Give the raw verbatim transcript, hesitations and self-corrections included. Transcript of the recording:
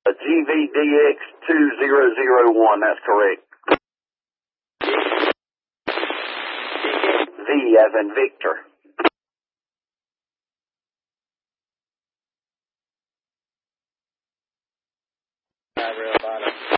G V D X two zero zero one, that's correct. V as in Victor. Five rail bottom.